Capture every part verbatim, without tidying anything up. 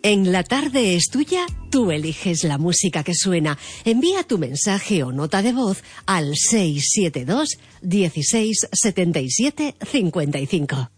En La Tarde es Tuya, tú eliges la música que suena. Envía tu mensaje o nota de voz al seis siete dos, dieciséis, setenta y siete, cincuenta y cinco.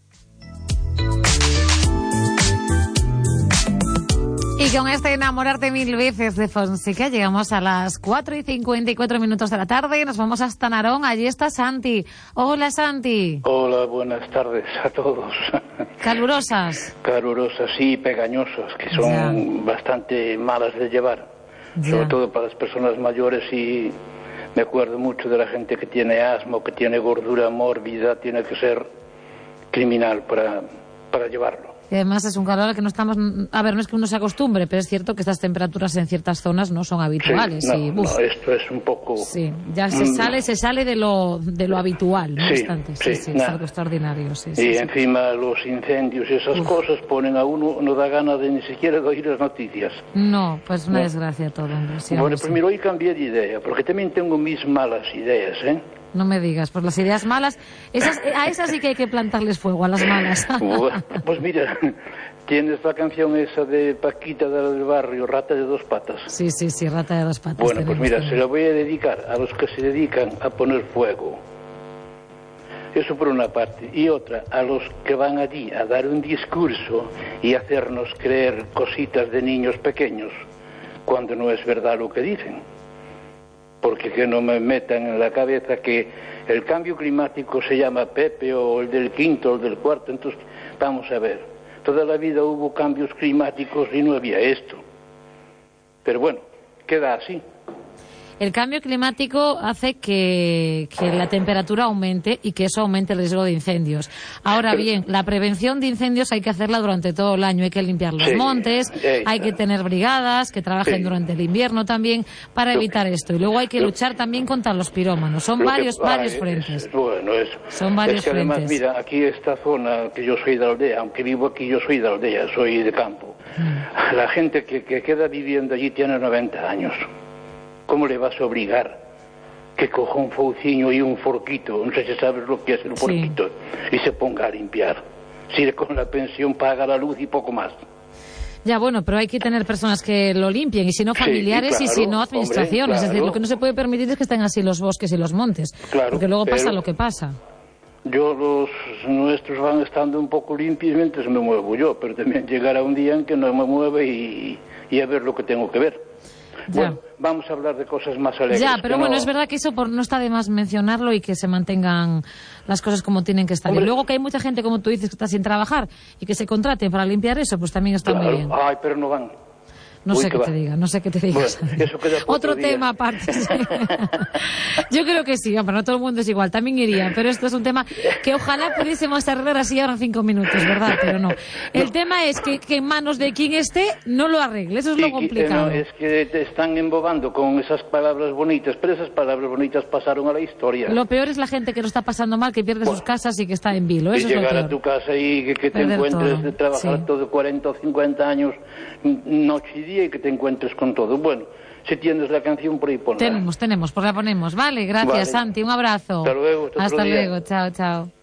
Y con este Enamorarte mil veces de Fonseca llegamos a las cuatro y cincuenta y cuatro minutos de la tarde. Nos vamos hasta Narón. Allí está Santi. Hola, Santi. Hola, buenas tardes a todos. ¿Calurosas? Calurosas, sí, pegañosas, que son ya. bastante malas de llevar. Ya. Sobre todo para las personas mayores, y me acuerdo mucho de la gente que tiene asma o que tiene gordura mórbida. Tiene que ser criminal para, para llevarlo. Y además es un calor al que no estamos... A ver, no es que uno se acostumbre, pero es cierto que estas temperaturas en ciertas zonas no son habituales. Sí, no, y, no, esto es un poco... Sí, ya se sale se sale de lo de lo habitual, no sí, obstante. Sí, sí, sí, es algo extraordinario. Sí, y sí, encima sí. los incendios y esas Uf. cosas ponen a uno, no da gana de ni siquiera de oír las noticias. No, pues una no. desgracia todo, hombre. Sí, bueno, sí. pues mira, hoy cambié de idea, porque también tengo mis malas ideas, ¿eh? No me digas, pues las ideas malas, esas, a esas sí que hay que plantarles fuego, a las malas. Bueno, pues mira, tienes la canción esa de Paquita del Barrio, Rata de dos patas. Sí, sí, sí, Rata de dos patas. Bueno, pues mira, tenemos. Se la voy a dedicar a los que se dedican a poner fuego. Eso por una parte. Y otra, a los que van allí a dar un discurso y hacernos creer cositas de niños pequeños, cuando no es verdad lo que dicen. Porque que no me metan en la cabeza que el cambio climático se llama Pepe o el del quinto o el del cuarto. Entonces, vamos a ver, toda la vida hubo cambios climáticos y no había esto. Pero bueno, queda así. El cambio climático hace que, que la temperatura aumente y que eso aumente el riesgo de incendios. Ahora bien, la prevención de incendios hay que hacerla durante todo el año. Hay que limpiar los sí, montes, hay que tener brigadas que trabajen sí. durante el invierno también para evitar esto. Y luego hay que luchar también contra los pirómanos. Son varios, que, varios ay, frentes. Es, bueno, eso. Son varios es que frentes. Además, mira, aquí esta zona, que yo soy de aldea, aunque vivo aquí, yo soy de aldea, soy de campo. Mm. La gente que, que queda viviendo allí tiene noventa años. ¿Cómo le vas a obligar que coja un fouciño y un forquito, no sé si sabes lo que es el forquito, sí. y se ponga a limpiar? Si con la pensión paga la luz y poco más. Ya, bueno, pero hay que tener personas que lo limpien, y si no familiares, sí, claro, y si no administraciones. Hombre, claro. Es decir, lo que no se puede permitir es que estén así los bosques y los montes, claro, porque luego pero pasa lo que pasa. Yo, los nuestros van estando un poco limpios mientras me muevo yo, pero también llegará un día en que no me mueve y, y a ver lo que tengo que ver. Ya. Bueno, vamos a hablar de cosas más alegres. Ya, pero bueno, no... es verdad que eso por, no está de más mencionarlo, y que se mantengan las cosas como tienen que estar. Hombre, y luego que hay mucha gente, como tú dices, que está sin trabajar y que se contraten para limpiar eso, pues también está claro. muy bien. Ay, pero no van. No Uy, sé qué va. te diga, no sé qué te diga. Bueno, eso queda otro día. tema aparte. Sí. Yo creo que sí, hombre, no todo el mundo es igual, también iría, pero esto es un tema que ojalá pudiésemos arreglar así ahora en cinco minutos, ¿verdad? Pero no. El no. tema es que, que en manos de quien esté no lo arregle, eso es sí, lo complicado. No, es que te están embobando con esas palabras bonitas, pero esas palabras bonitas pasaron a la historia. Lo peor es la gente que lo está pasando mal, que pierde bueno, sus casas y que está en vilo, eso y es lo llegar peor. a tu casa y que, que te Perder encuentres todo. de trabajar sí. todo cuarenta o cincuenta años, noche y día, y que te encuentres con todo. Bueno, si tienes la canción por ahí, ponla. Tenemos, tenemos, pues la ponemos. Vale, gracias, vale. Santi, un abrazo. Hasta luego. Hasta, hasta luego, chao, chao.